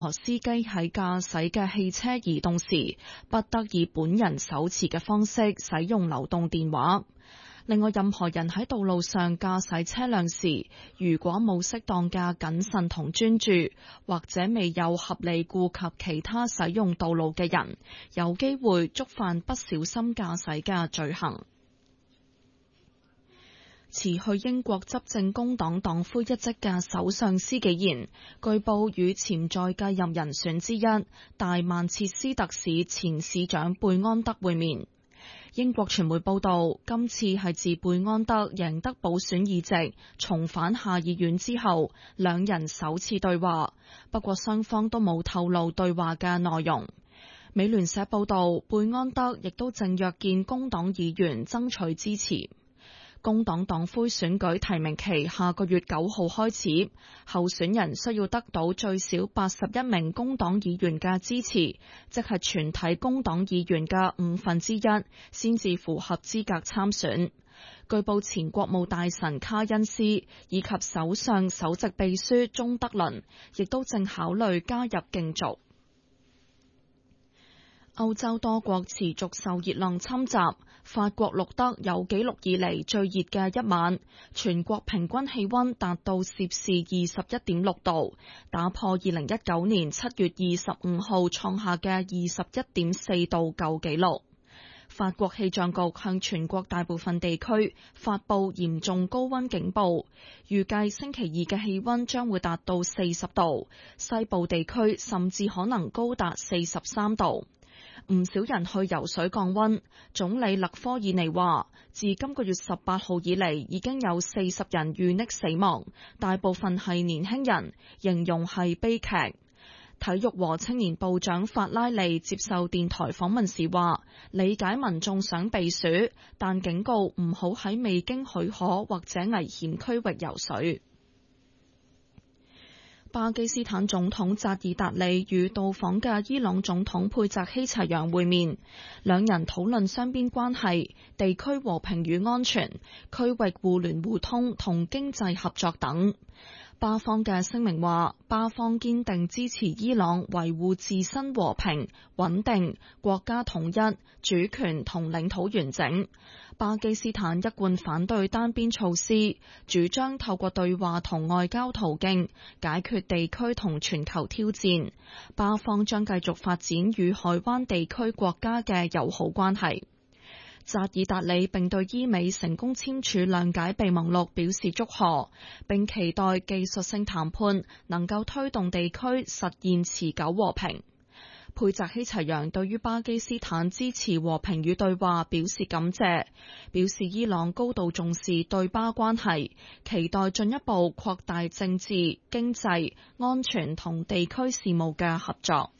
司機喺駕駛嘅汽車移動時，不得以本人手持嘅方式使用流動電話。另外，任何人喺道路上駕駛車輛時，如果冇適當嘅謹慎同專注，或者未有合理顧及其他使用道路嘅人，有機會觸犯不小心駕駛嘅罪行。辭去英國執政工黨黨魁一職嘅首相施紀賢，據報與潛在繼任人選之一大曼徹斯特市前市長貝安德會面。英國傳媒報道，今次係自貝安德贏得補選議席，重返下議院之後，兩人首次對話。不過雙方都冇透露對話嘅內容。美聯社報道，貝安德亦都正約見工黨議員爭取支持。工黨黨魁選舉提名期下個月9號開始，候選人需要得到最少81名工黨議員嘅支持，即係全體工黨議員嘅1/5，先至符合資格參選。據報前國務大臣卡恩斯以及首相首席秘書鍾德倫亦都正考慮加入競逐。歐洲多國持續受熱浪侵襲，法國錄得有紀錄以嚟最熱嘅一晚，全國平均氣溫達到攝氏21.6度，打破2019年7月25號創下嘅21.4度舊紀錄。法國氣象局向全國大部分地區發佈嚴重高溫警報，預計星期二嘅氣溫將會達到40度，西部地區甚至可能高達43度。唔少人去游水降溫。總理勒科爾尼話，自今個月18號以嚟，已經有40人遇溺死亡，大部分係年輕人，形容係悲劇。體育和青年部長法拉利接受電台訪問時話，理解民眾想避暑，但警告唔好喺未經許可或者危險區域游水。巴基斯坦總統扎爾達里與到訪嘅伊朗總統佩澤希齊揚會面，兩人討論雙邊關係、地區和平與安全、區域互聯互通同經濟合作等。巴方嘅聲明話，巴方堅定支持伊朗維護自身和平、穩定、國家統一、主權同領土完整。巴基斯坦一貫反對單邊措施，主張透過對話同外交途徑解決地區同全球挑戰。巴方將繼續發展與海灣地區國家嘅友好關係。扎爾達里並對伊美成功簽署諒解備忘錄表示祝賀，並期待技術性談判能夠推動地區實現持久和平。佩澤希齊揚對於巴基斯坦支持和平與對話表示感謝，表示伊朗高度重視對巴關係，期待進一步擴大政治、經濟、安全同地區事務嘅合作。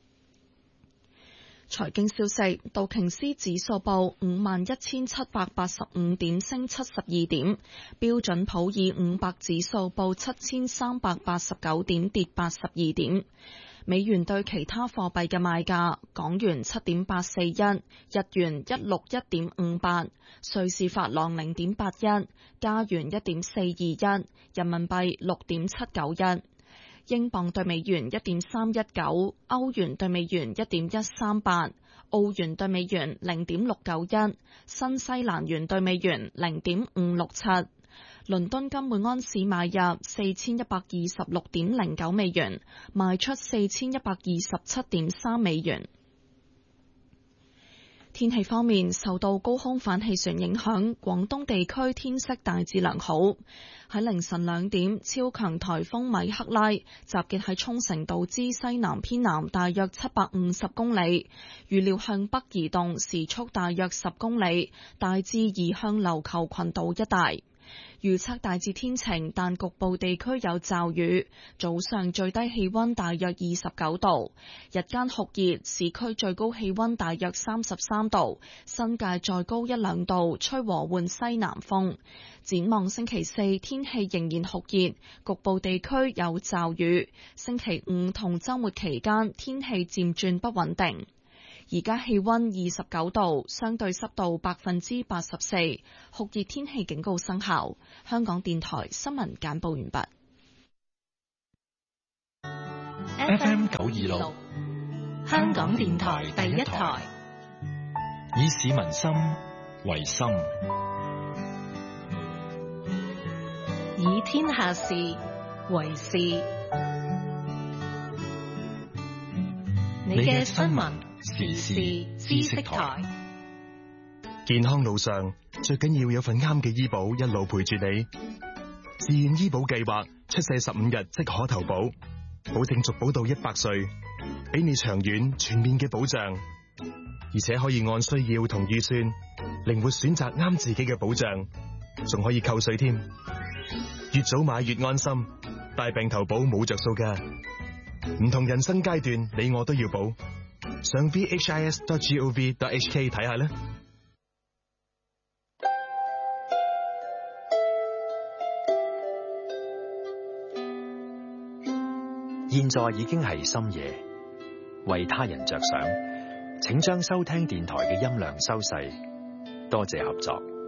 財經消息，道瓊斯指數報51,785點，升72點；標準普爾500指數報7,389點，跌82點。美元對其他貨幣嘅賣價：港元7.841，日元161.58，瑞士法郎0.81，加元1.421，人民幣6.791。英鎊對美元1.319，歐元對美元1.138，澳元對美元0.691，新西蘭元對美元0.567。倫敦金每安士買入4126.09美元，賣出4127.3美元。天氣方面，受到高空反氣旋影響，廣東地區天色大致良好。喺凌晨2點，超強颱風米克拉集結喺沖繩島之西南偏南大約750公里，預料向北移動，時速大約10公里，大致移向琉球群島一帶。預測大致天晴，但局部地區有驟雨。早上最低氣溫大約29度，日間酷熱，市區最高氣溫大約33度，新界再高1-2度，吹和緩西南風。展望星期4，天氣仍然酷熱，局部地區有驟雨。星期5同週末期間，天氣漸轉不穩定。而家氣溫29度，相對濕度84%，酷熱天氣警告生效。香港電台新聞簡報完畢。 FM 926，香港電台第一台，以市民心為心， 以天下事為事。你嘅新聞時事知識台。 健康路上最緊要有份啱嘅醫保一路陪住你。自願醫保計劃出世15日即可投保，保證續保到100歲，俾你長遠全面嘅保障，而且可以按需要同預算靈活選擇啱自己嘅保障，仲可以扣稅添。越早買越安心，大病投保冇着數㗎。唔同人生階段，你我都要保。上 vhis.gov.hk 睇下啦。 現在已經係深夜，為他人着想，請將收聽電台嘅音量收細，多謝合作。